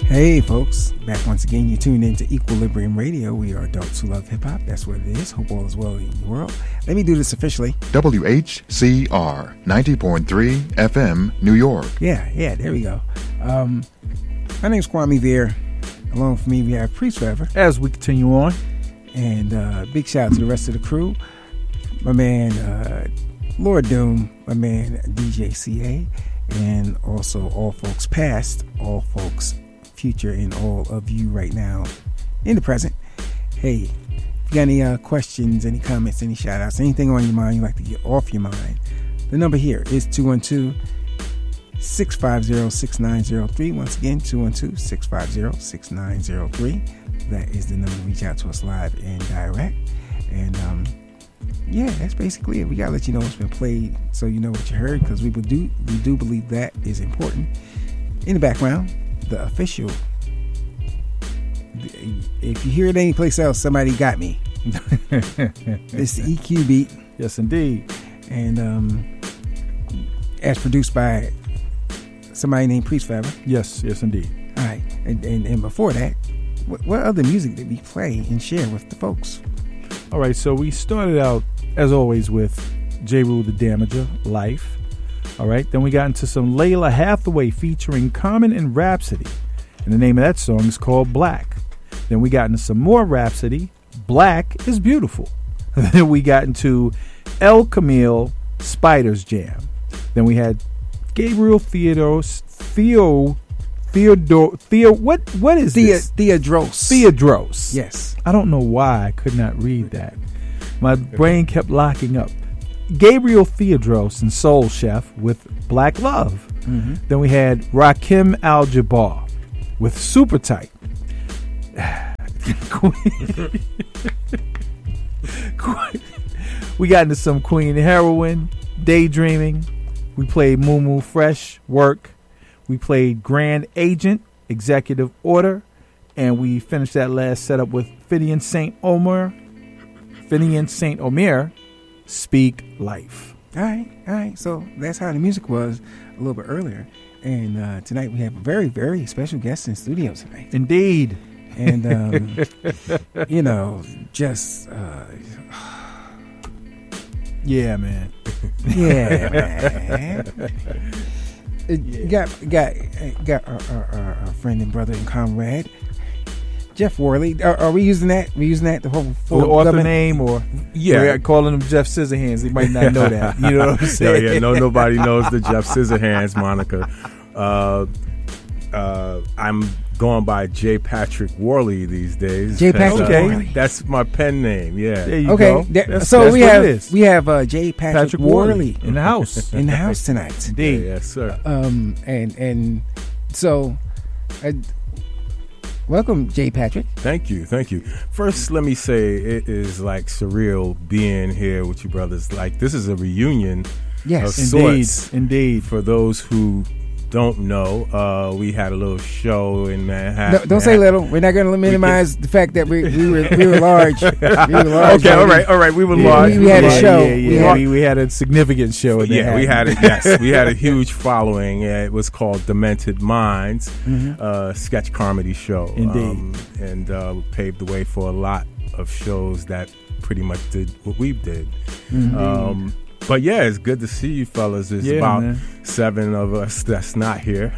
Hey folks, back once again. You're tuned into Equilibrium Radio. We are adults who love hip-hop. That's what it is. Hope all is well in the world. Let me do this officially. WHCR 90.3 FM, New York. Yeah, there we go. My name's Kwame Veer. Along with me, we have Priest Forever. As we continue on. And big shout out to the rest of the crew. My man, Lord Doom. My man, DJ CA. And also all folks past, all folks future, and all of you right now in the present. Hey, if you got any questions, any comments, any shout outs, anything on your mind you'd like to get off your mind, the number here is 212-650-6903. Once again, 212-650-6903. That is the number to reach out to us live and direct. And yeah, that's basically it. We gotta let you know what's been played so you know what you heard, because we do believe that is important. In the background, the official, if you hear it anyplace else, somebody got me. It's the EQ beat. Yes, indeed. And as produced by somebody named Priest Forever. Yes, indeed. All right. And before that, what other music did we play and share with the folks? All right, so we started out, as always, with J. Rule the Damager, Life. All right, then we got into some Layla Hathaway featuring Common and Rhapsody. And the name of that song is called Black. Then we got into some more Rhapsody, Black is Beautiful. Then we got into El Camille, Spider's Jam. Then we had Gabriel Theodore, what is this? Theodros. Yes. I don't know why I could not read that. My brain kept locking up. Gabriel Theodros and Soul Chef with Black Love. Mm-hmm. Then we had Rakim Al-Jabbar with Super Tight. We got into some Queen Heroine, Daydreaming. We played Moo Moo Fresh, Work. We played Grand Agent, Executive Order. And we finished that last setup with Finian St. Omer, Speak Life. All right. So that's how the music was a little bit earlier. And tonight we have a very, very special guest in studio tonight. Indeed. And, just... yeah, man. Yeah, man. Got our friend and brother and comrade, Jeff Worley. Are we using that? We using that the whole full author name, or we're calling him Jeff Scissorhands? He might not know that. You know what I'm saying? Nobody knows the Jeff Scissorhands moniker. I'm going by J. Patrick Worley these days. J. Patrick Worley. That's my pen name. Yeah. There you go. So we have J. Patrick Worley in the house. In the house tonight. Indeed. Yes, sir. And so. Welcome, J. Patrick. Thank you. First, let me say it is like surreal being here with you brothers. Like, this is a reunion of sorts. Indeed. For those who don't know, we had a little show in Manhattan. No, don't say little. We're not going to minimize the fact that we were large. We were large. Okay, all right. We were large. We had a show. We had a significant show. We had a huge following. It was called Demented Minds, sketch comedy show. Indeed. And paved the way for a lot of shows that pretty much did what we did. Mm-hmm. But yeah, it's good to see you fellas. There's about 7 of us that's not here.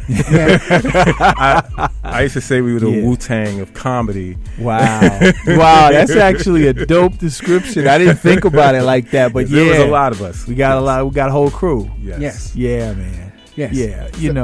I used to say we were the Wu-Tang of comedy. Wow, that's actually a dope description. I didn't think about it like that, but there was a lot of us. We got a lot. We got a whole crew. Yes. Yeah, man. Yes. Yeah.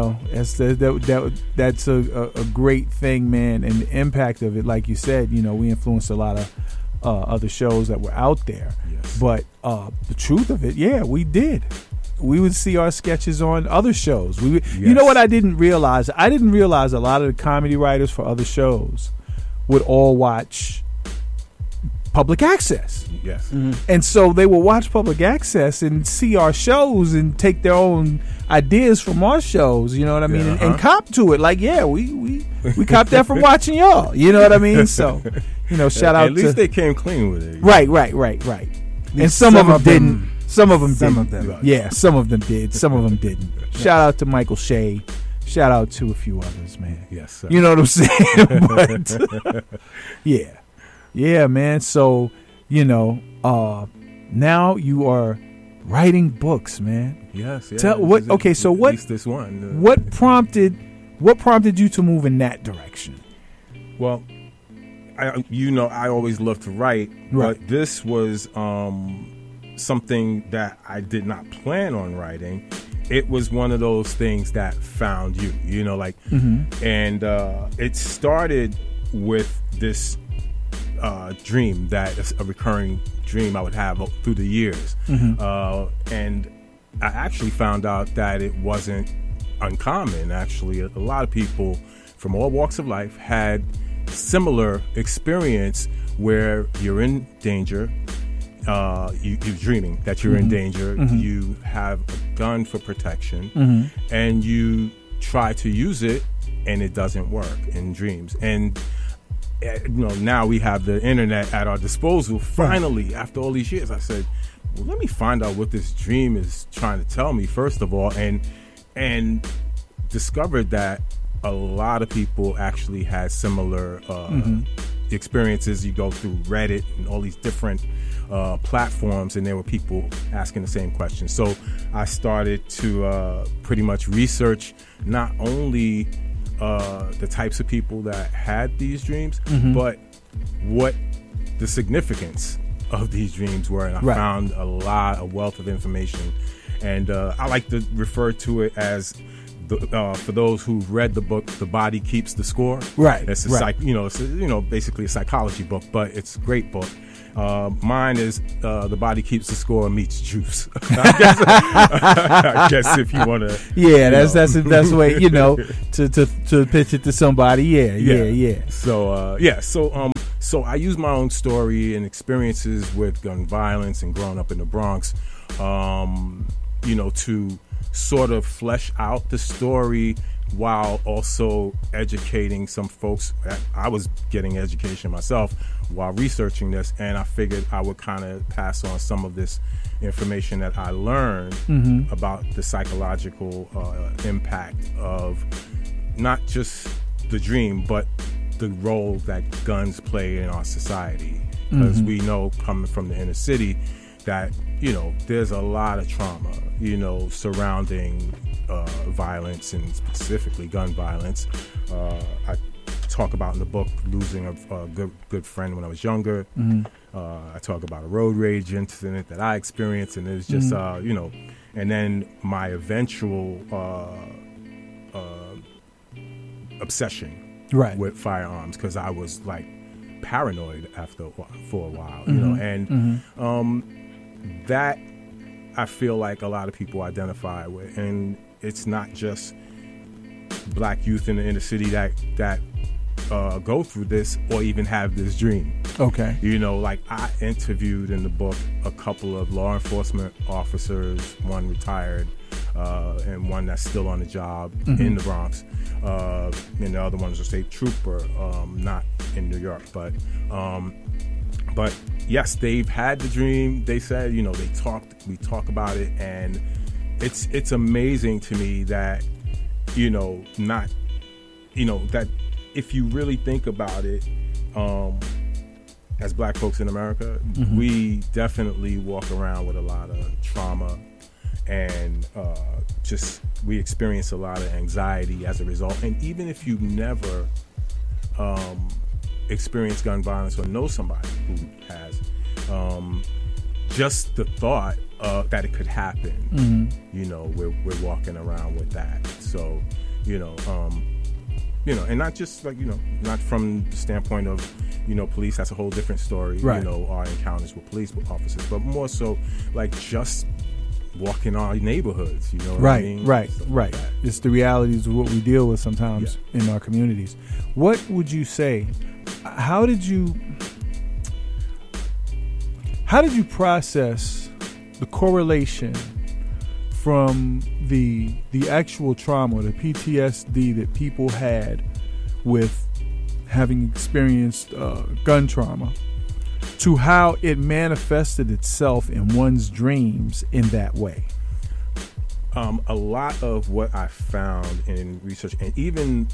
That's a great thing, man, and the impact of it, like you said, we influenced a lot of other shows that were out there. Yes. But the truth of it, we did. We would see our sketches on other shows. You know what I didn't realize? I didn't realize a lot of the comedy writers for other shows would all watch public access. Yes. Mm-hmm. And so they will watch public access and see our shows and take their own ideas from our shows, you know what I mean? And cop to it. Like, we copped that from watching y'all. You know what I mean? So, shout out to... At least they came clean with it. Right. And some of them didn't. Some of them did. Yeah, some of them did. Some of them didn't. Shout out to Michael Shea, Shout out to a few others, man. Yes, sir. You know what I'm saying? But, yeah, man. So, now you are writing books, man. Yes. Yeah. Tell what? Okay, so at what? least this one. What prompted you to move in that direction? Well, I always loved to write, right. But this was something that I did not plan on writing. It was one of those things that found you, and it started with this dream that is a recurring dream I would have through the years. And I actually found out that it wasn't uncommon. Actually, a lot of people from all walks of life had similar experience where you're in danger. You're dreaming that you're in danger. You have a gun for protection, and you try to use it, and it doesn't work in dreams. And now we have the internet at our disposal. Finally, after all these years, I said, well, let me find out what this dream is trying to tell me, first of all, and discovered that a lot of people actually had similar experiences. You go through Reddit and all these different platforms, and there were people asking the same question. So I started to pretty much research not only the types of people that had these dreams, but what the significance of these dreams were. And I found a wealth of information. And I like to refer to it as, for those who've read the book, The Body Keeps the Score. Right. It's basically a psychology book, but it's a great book. Mine is The Body Keeps the Score meets Juice. I guess if you want to. Yeah, that's the best way, to pitch it to somebody. Yeah. So I use my own story and experiences with gun violence and growing up in the Bronx, to sort of flesh out the story while also educating some folks. I was getting education myself while researching this, and I figured I would kind of pass on some of this information that I learned about the psychological impact of not just the dream, but the role that guns play in our society. Because we know, coming from the inner city, that there's a lot of trauma surrounding violence, and specifically gun violence. I talk about in the book losing a good friend when I was younger. I talk about a road rage incident that I experienced, and it was just and then my eventual obsession with firearms, because I was like paranoid for a while, that I feel like a lot of people identify with. And it's not just black youth in the inner city that go through this or even have this dream. Okay. Like I interviewed in the book a couple of law enforcement officers, one retired and one that's still on the job in the Bronx. And the other one's a state trooper, not in New York. But yes, they've had the dream. They said, we talk about it, and it's amazing to me that, that if you really think about it, as black folks in America, we definitely walk around with a lot of trauma, and we experience a lot of anxiety as a result. And even if you never experience gun violence or know somebody who has, just the thought that it could happen, we're walking around with that. So, and not just like, not from the standpoint of, police, that's a whole different story, right. Our encounters with police officers, but more so like just walking our neighborhoods, what I mean? Right. Like it's the realities of what we deal with sometimes in our communities. What would you say? How did you process the correlation from the actual trauma, the PTSD that people had with having experienced gun trauma, to how it manifested itself in one's dreams in that way? A lot of what I found in research, and even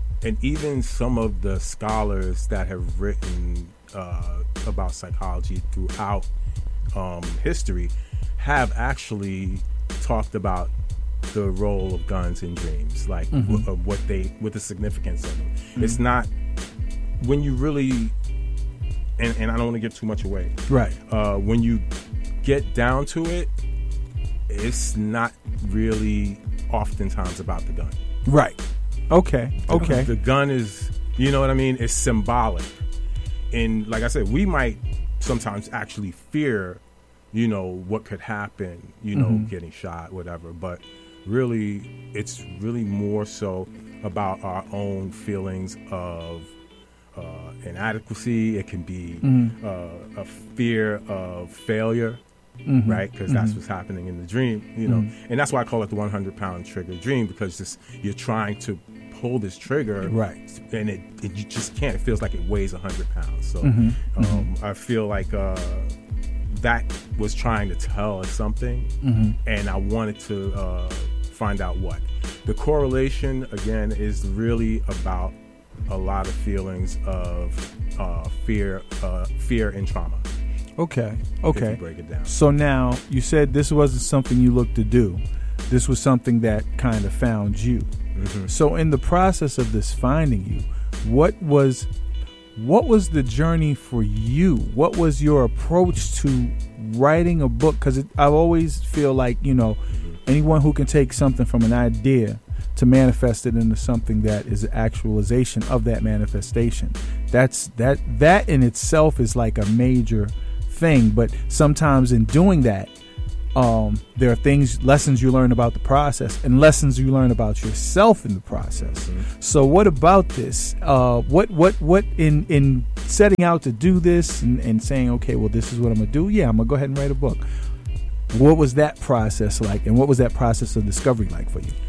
some of the scholars that have written about psychology throughout history, have actually talked about the role of guns in dreams, like what the significance of them. It's not when you really, and I don't want to give too much away. Right. When you get down to it, it's not really oftentimes about the gun. Right. Okay. The gun is, you know what I mean? It's symbolic. And like I said, we might sometimes actually fear, you know, what could happen, you know, getting shot, whatever. But really, it's really more so about our own feelings of inadequacy. It can be a fear of failure. Right, because that's what's happening in the dream, you know, and that's why I call it the 100-pound trigger dream, because you're trying to pull this trigger, right, and it you just can't. It feels like it weighs 100 pounds. So I feel like that was trying to tell us something, and I wanted to find out what. The correlation again is really about a lot of feelings of fear and trauma. Okay. If you break it down. So now you said this wasn't something you looked to do. This was something that kind of found you. So in the process of this finding you, what was the journey for you? What was your approach to writing a book? Because I always feel like, you know, anyone who can take something from an idea to manifest it into something that is an actualization of that manifestation, that in itself is like a major thing. But sometimes in doing that, there are lessons you learn about the process and lessons you learn about yourself in the process. So what about this? What in setting out to do this and saying, okay, well, this is what I'm gonna do. Yeah, I'm gonna go ahead and write a book. What was that process like, and what was that process of discovery like for you?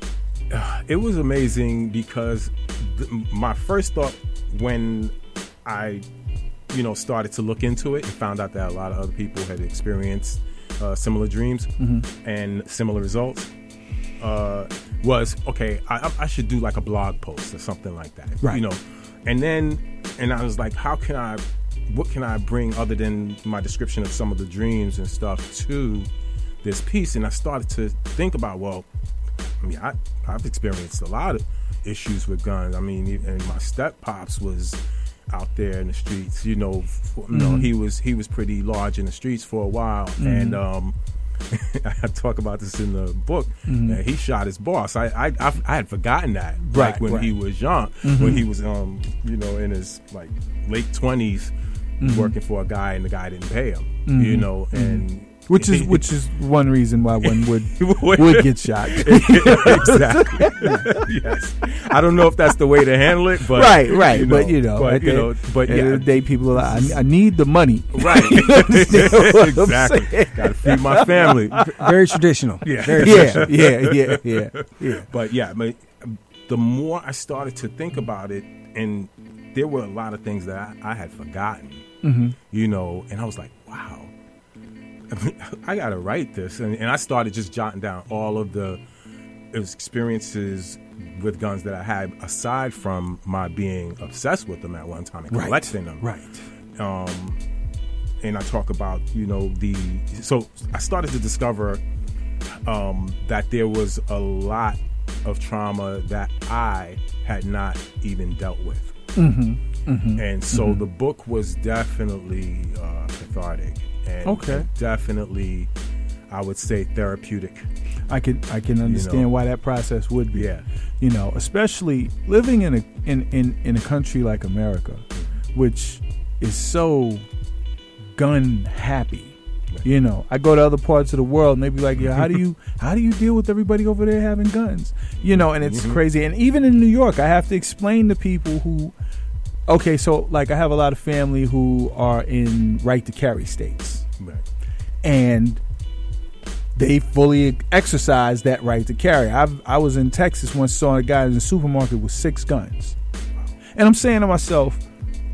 It was amazing because my first thought when I, you know, started to look into it and found out that a lot of other people had experienced similar dreams and similar results was, okay, I should do like a blog post or something like that, right. You know, and I was like, what can I bring other than my description of some of the dreams and stuff to this piece? And I started to think about, well, I mean, I've experienced a lot of issues with guns. I mean, even my step pops was out there in the streets. You know, he was pretty large in the streets for a while, and I talk about this in the book. He shot his boss. I had forgotten that, right, when he was young, when he was you know, in his like late 20s, working for a guy, and the guy didn't pay him. You know, and. Which is one reason why one would get shot. Exactly. Yes. I don't know if that's the way to handle it, but right. You know, but you know, at the end of the day, people are like, I need the money. Right. Exactly. Got to feed my family. Very traditional. Yeah. Very traditional. Yeah. But the more I started to think about it, and there were a lot of things that I had forgotten. You know, and I was like, wow. I gotta write this, and I started just jotting down all of the experiences with guns that I had, aside from my being obsessed with them at one time and collecting them. Right. And I talk about, you know, so I started to discover that there was a lot of trauma that I had not even dealt with. And so the book was definitely cathartic. And definitely, I would say therapeutic. I can understand why that process would be. Yeah. You know, especially living in a country like America, which is so gun happy. Right. You know, I go to other parts of the world and they be like, yeah, how do you deal with everybody over there having guns? You know, and it's crazy. And even in New York, I have to explain to people who. Okay, so like I have a lot of family who are in right to carry states, right, and they fully exercise that right to carry. I was in Texas once, saw a guy in the supermarket with 6 guns, and I'm saying to myself,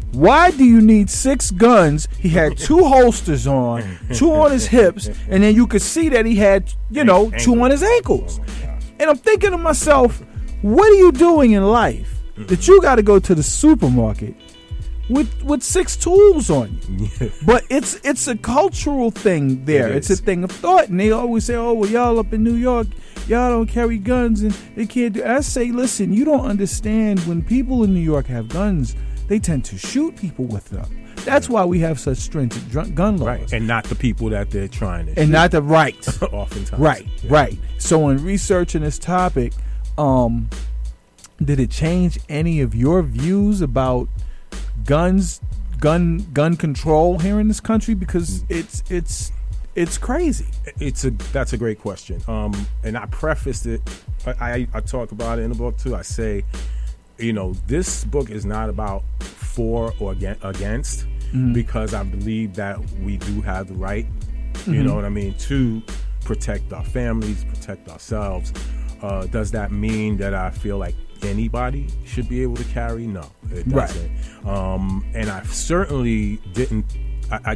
Why do you need 6 guns? He had 2 holsters on, 2 on his hips, and then you could see that he had, 2 on his ankles. And I'm thinking to myself, what are you doing in life that you got to go to the supermarket with 6 tools on you? But it's a cultural thing there. It's a thing of thought. And they always say, oh, well, y'all up in New York, y'all don't carry guns and they can't do. I say, listen, you don't understand. When people in New York have guns, they tend to shoot people with them. That's why we have such stringent gun laws. Right. And not the people that they're trying to shoot. And not the right. Oftentimes. Right. So in researching this topic, did it change any of your views about guns, gun control here in this country? Because it's crazy. That's a great question. And I prefaced it. I talk about it in the book too. I say, this book is not about for or against, because I believe that we do have the right, you know what I mean, to protect our families, protect ourselves. Does that mean that I feel like anybody should be able to carry? No, it doesn't. Right. And I certainly didn't. I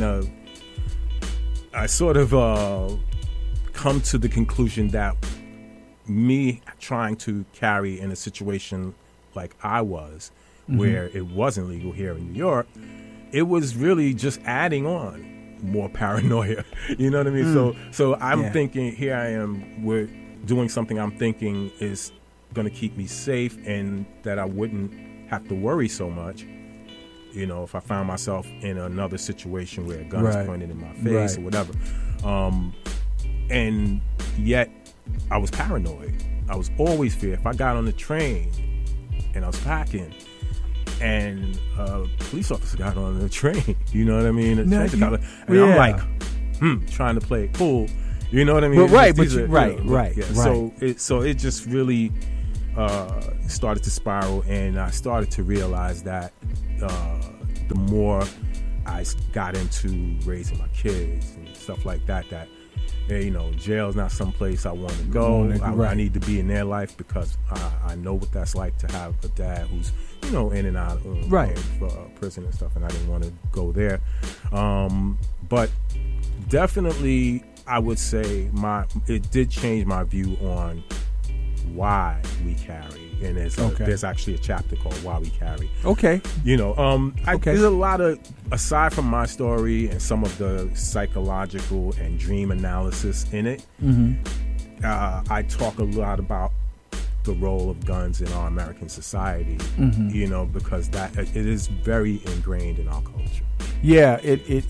sort of come to the conclusion that me trying to carry in a situation like I was, where it wasn't legal here in New York, it was really just adding on more paranoia. You know what I mean? So I'm thinking, here I am, we're doing something I'm thinking is going to keep me safe and that I wouldn't have to worry so much, if I found myself in another situation where a gun is pointed in my face or whatever. And yet I was paranoid. I was always feared. If I got on the train and I was packing and a police officer got on the train, you know what I mean? I'm like, trying to play it cool. You know what I mean? So it just really started to spiral, and I started to realize that the more I got into raising my kids and stuff like that, jail's not someplace I want to go. I need to be in their life because I know what that's like to have a dad who's, in and out of prison and stuff, and I didn't want to go there. But definitely, I would say it did change my view on why we carry. And there's actually a chapter called Why We Carry. Okay. There's a lot of, aside from my story and some of the psychological and dream analysis in it, I talk a lot about the role of guns in our American society, because it is very ingrained in our culture. Yeah,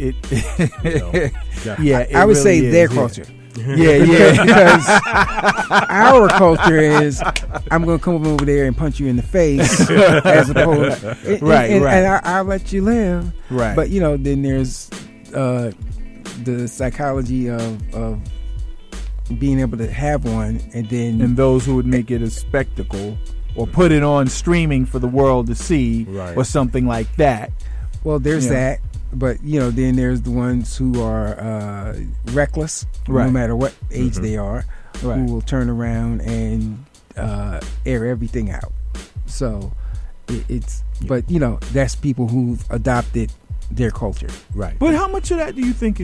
I would say their culture. Because our culture is, I'm going to come over there and punch you in the face, as opposed, and I'll let you live. Right. But then there's the psychology of being able to have one, and those who would make it a spectacle or put it on streaming for the world to see, or something like that. Well, there's that. But, then there's the ones who are reckless, no matter what age they are, who will turn around and air everything out. So but, that's people who've adopted their culture. Right. But how much of that do you think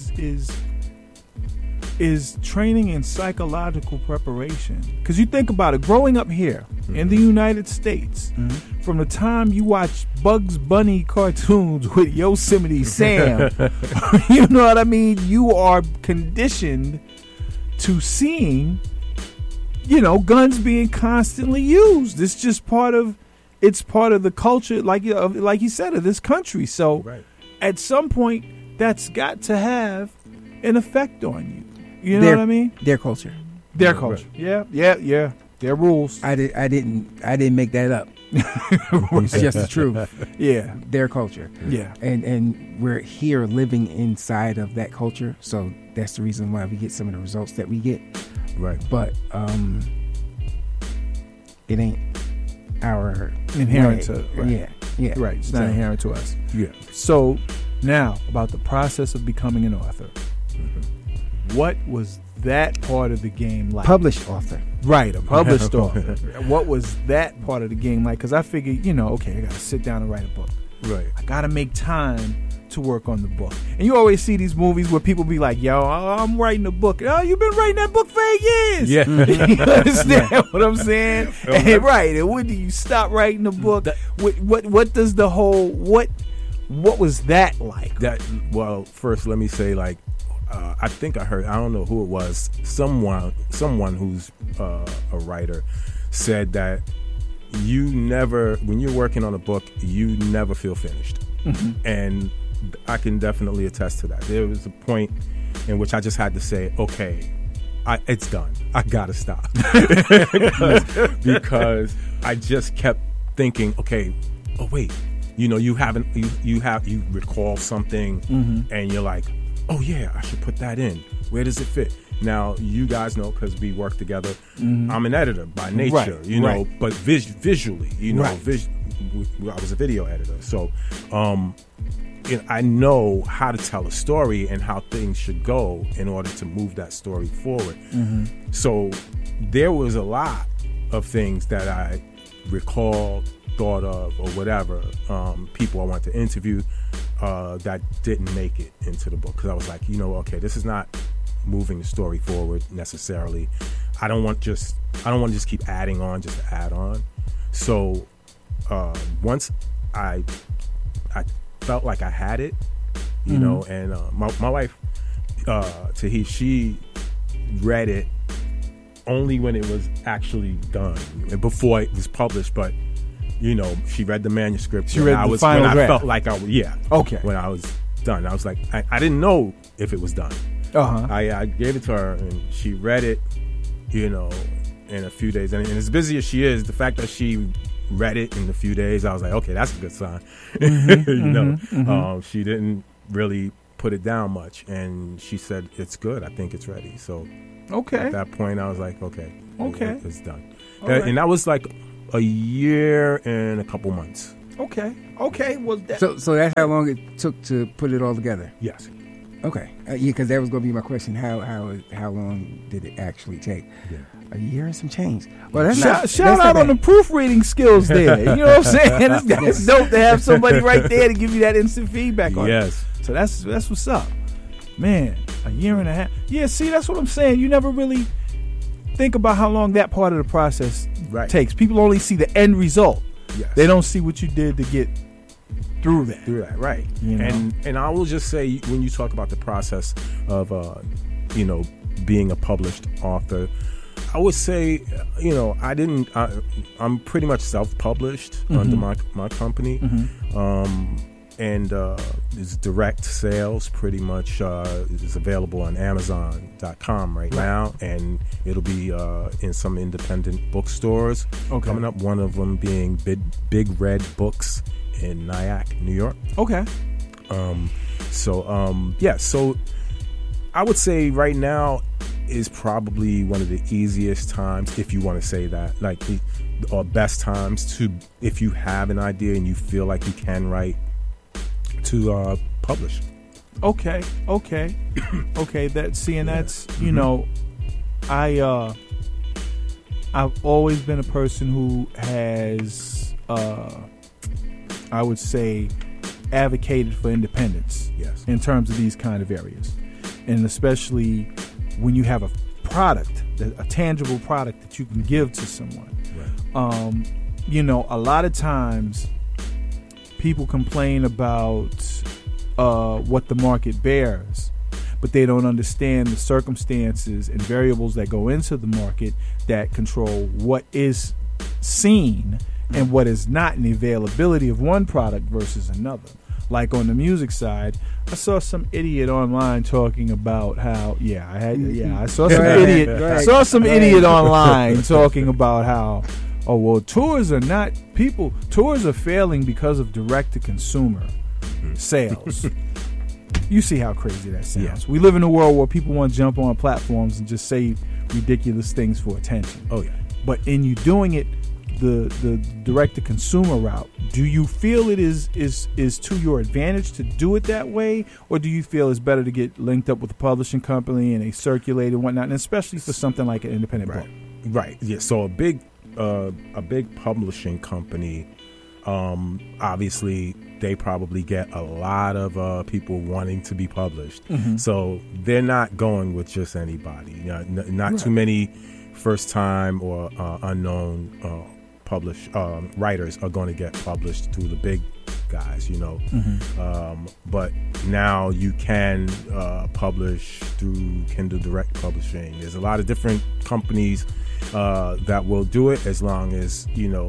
is training in psychological preparation? Because you think about it, growing up here in the United States, from the time you watch Bugs Bunny cartoons with Yosemite Sam, you know what I mean? You are conditioned to seeing, guns being constantly used. It's just part of the culture, like you said, of this country. So at some point, that's got to have an effect on you. You know what I mean? Their culture. Their culture. Yeah. Their rules. I didn't make that up. It's just the truth. Yeah. Their culture. Yeah. And we're here living inside of that culture, so that's the reason why we get some of the results that we get. Right. But it ain't our inherent to Yeah. Right. It's not inherent to us. Yeah. So now about the process of becoming an author. What was that part of the game like? Published author. Right, a published author. What was that part of the game like? Because I figured, okay, I got to sit down and write a book. Right. I got to make time to work on the book. And you always see these movies where people be like, yo, I'm writing a book. Oh, you've been writing that book for 8 years. Yeah. You understand what I'm saying? And, right. And when do you stop writing the book? What does the whole, what was that like? Well, first let me say, like, I think I don't know who it was, someone who's a writer said that when you're working on a book, you never feel finished. Mm-hmm. And I can definitely attest to that. There was a point in which I just had to say, okay, it's done. I gotta stop. because I just kept thinking, okay, oh wait, you recall something, mm-hmm. and you're like, oh yeah, I should put that in. Where does it fit? Now, you guys know, because we work together, mm-hmm. I'm an editor by nature, right, you know, right. but visually, you know, right. I was a video editor. So I know how to tell a story and how things should go in order to move that story forward. Mm-hmm. So there was a lot of things that I recalled, thought of, or whatever, people I wanted to interview that didn't make it into the book, because I was like, okay, this is not moving the story forward necessarily. I don't want to just keep adding on just to add on. So once I felt like I had it, you mm-hmm. know, and my wife, Tahir, she read it only when it was actually done and before it was published, but she read the manuscript. She read the final draft. I felt like okay. When I was done, I was like, I didn't know if it was done. Uh-huh. I gave it to her and she read it, in a few days. And as busy as she is, the fact that she read it in a few days, I was like, okay, that's a good sign. Mm-hmm, mm-hmm. She didn't really put it down much, and she said, it's good. I think it's ready. So okay. At that point, I was like, okay, it's done. Right. And that was like a year and a couple months. Okay. Well, so that's how long it took to put it all together? Yes. Okay. Because that was going to be my question. How long did it actually take? Yeah. A year and some change. Well, that's shout out on the proofreading skills there. You know what I'm saying? It's dope to have somebody right there to give you that instant feedback on it. Yes. So that's what's up. Man, a year and a half. Yeah, see, that's what I'm saying. You never really think about how long that part of the process takes. People only see the end result. Yes. They don't see what you did to get through that. Right. And I will just say, when you talk about the process of being a published author, I would say, I'm pretty much self-published mm-hmm. under my company. Mm-hmm. And it's direct sales, pretty much. It's available on Amazon.com right now, and it'll be in some independent bookstores coming up. One of them being Big Red Books in Nyack, New York. Okay. So I would say right now is probably one of the easiest times, if you want to say that, like or best times to, if you have an idea and you feel like you can write, to publish. Okay. That's mm-hmm. I've always been a person who has I would say advocated for independence. Yes. In terms of these kind of areas, and especially when you have a product, a tangible product that you can give to someone. Right. A lot of times people complain about what the market bears, but they don't understand the circumstances and variables that go into the market that control what is seen and what is not, and the availability of one product versus another. Like on the music side, I saw some idiot online talking about how I saw some idiot online talking about how tours are failing because of direct to consumer sales. You see how crazy that sounds. Yeah. We live in a world where people want to jump on platforms and just say ridiculous things for attention. Oh yeah. But in you doing it the direct to consumer route, do you feel it is to your advantage to do it that way, or do you feel it's better to get linked up with a publishing company and they circulate and whatnot, and especially for something like an independent book? Right. Yeah. So a big publishing company, obviously they probably get a lot of people wanting to be published. So they're not going with just anybody. Not too many first-time or unknown writers are going to get published through the big guys, but now you can publish through Kindle Direct Publishing. There's a lot of different companies that will do it, as long as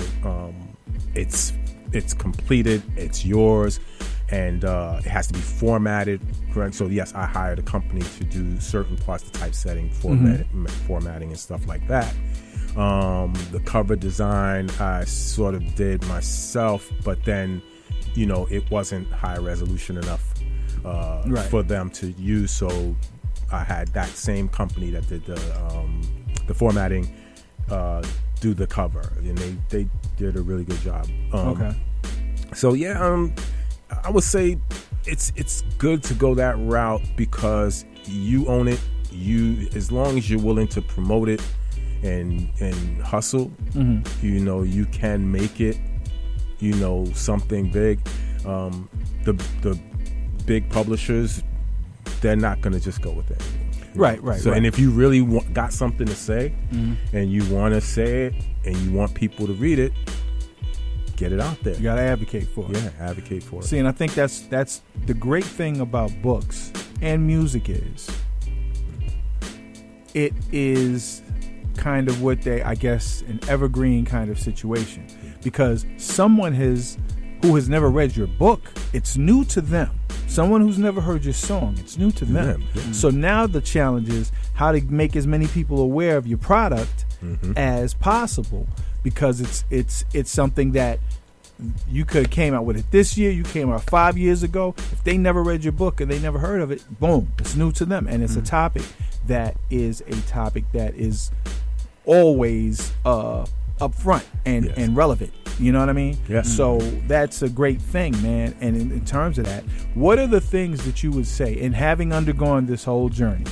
it's completed, it's yours, and it has to be formatted correct. So yes, I hired a company to do certain parts of typesetting, formatting and stuff like that. The cover design I sort of did myself, but then it wasn't high resolution enough for them to use, so I had that same company that did the formatting do the cover, and they did a really good job. So yeah, I would say it's good to go that route, because you own it. As long as you're willing to promote it and hustle, you can make it something big. The big publishers, they're not going to just go with it. Right. So, and if you really got something to say, and you want to say it, and you want people to read it, get it out there. You got to advocate for it. Yeah, advocate for it. See, and I think that's the great thing about books and music is, it is kind of what I guess, an evergreen kind of situation, because someone who has never read your book, it's new to them. Someone who's never heard your song, it's new to them. So now the challenge is how to make as many people aware of your product as possible, because it's something that you could have came out with it this year, you came out 5 years ago. If they never read your book and they never heard of it, boom, it's new to them, and it's a topic that is always upfront and relevant. You know what I mean? Yeah. So that's a great thing, man. And in terms of that, what are the things that you would say, in having undergone this whole journey,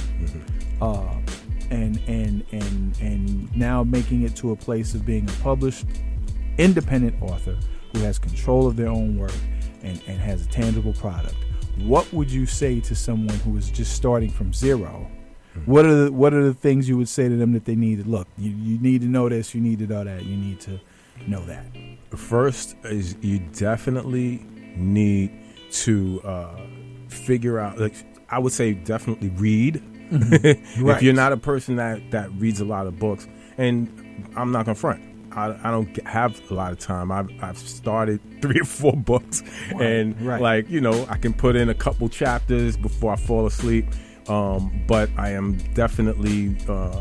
and now making it to a place of being a published, independent author who has control of their own work and has a tangible product? What would you say to someone who is just starting from zero? What are the things you would say to them that they need to look? You need to know this. You need to know that. You need to know that. First is you definitely need to figure out. Like, I would say, definitely read. Right. If you're not a person that reads a lot of books, and I'm not gonna front, I don't have a lot of time. I've started 3 or 4 books, and I can put in a couple chapters before I fall asleep. But I am definitely,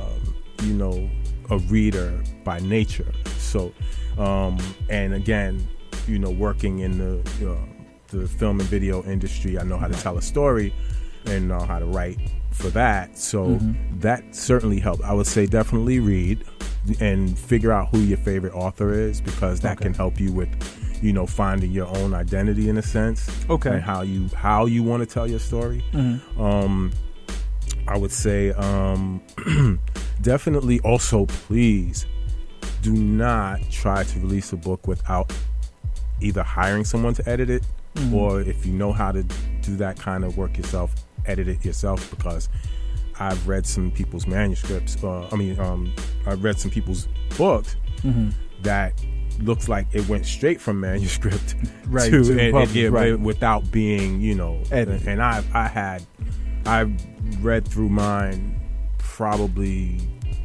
a reader by nature. So, and again, working in the film and video industry, I know how to tell a story and know how to write for that. So that certainly helped. I would say definitely read and figure out who your favorite author is, because that can help you with, finding your own identity in a sense. Okay. And how you want to tell your story. I would say definitely also, please do not try to release a book without either hiring someone to edit it, or if you know how to do that kind of work yourself, edit it yourself, because I've read some people's manuscripts. I've read some people's books that looks like it went straight from manuscript without being, edited. And I've read through mine probably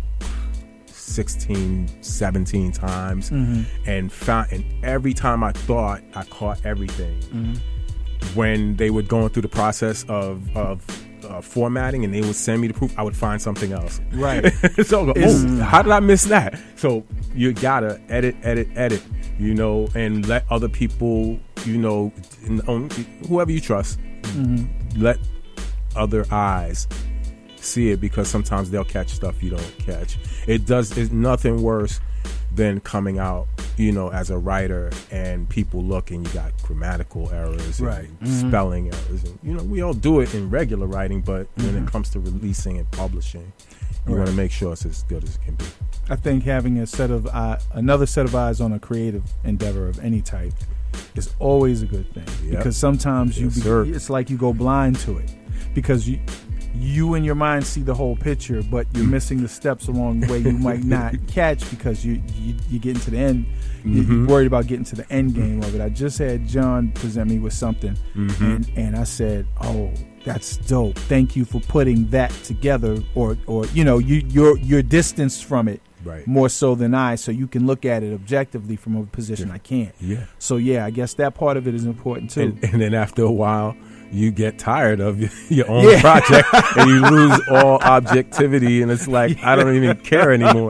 16, 17 times, and every time I thought I caught everything, when they were going through the process of formatting and they would send me the proof, I would find something else. Right. So how did I miss that? So you gotta edit, and let other people, whoever you trust, let other eyes see it, because sometimes they'll catch stuff you don't catch. It's nothing worse than coming out, as a writer, and people look and you got grammatical errors, and spelling errors, and we all do it in regular writing, but when it comes to releasing and publishing, you want to make sure it's as good as it can be. I think having another set of eyes on a creative endeavor of any type is always a good thing, because sometimes it's like you go blind to it, because you in your mind see the whole picture, but you're missing the steps along the way you might not catch, because you get into the end. You're worried about getting to the end game of it. I just had John present me with something, and I said, "Oh, that's dope. Thank you for putting that together." Or you're distanced from it more so than I, so you can look at it objectively from a position I can't. Yeah. So I guess that part of it is important too. And then after a while, you get tired of your own project, and you lose all objectivity, and it's like, I don't even care anymore.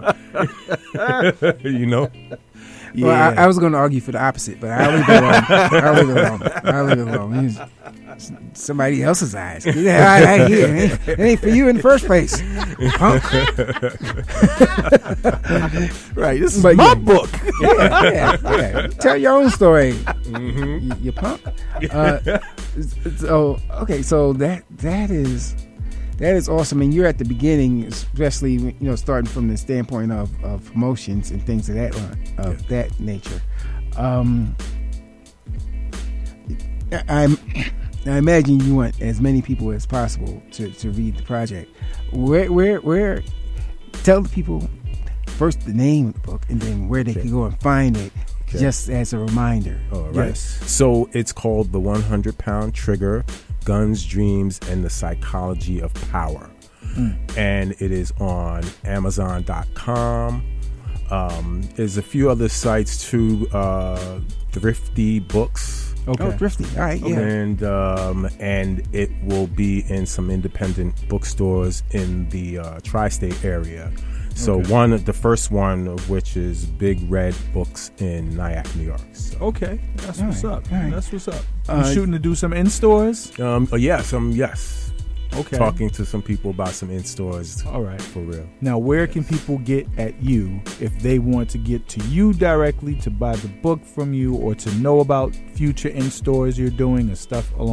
Well, I was going to argue for the opposite, but I'll leave it alone. It's somebody else's eyes. Get the hell out of here. It ain't for you in the first place, punk. Right, this is my book. Yeah. Tell your own story, you punk. So that is awesome, and you're at the beginning, especially starting from the standpoint of promotions and things of that nature. I imagine you want as many people as possible to read the project. Where tell the people first the name of the book, and then where they can go and find it. Okay. Just as a reminder. All right. Yes. So it's called The 100-Pound Trigger: Guns, Dreams, and the Psychology of Power. And it is on Amazon.com. There's a few other sites too. Thrifty Books. Okay. Oh, Thrifty. All right. Yeah. And it will be in some independent bookstores in the tri-state area. So the first one of which is Big Red Books in Nyack, New York. So. Okay, that's what's up. Right. That's what's up. You shooting to do some in stores? Yes. Okay. Talking to some people about some in stores. All right, for real. Now, where can people get at you if they want to get to you directly to buy the book from you, or to know about future in stores you're doing and stuff along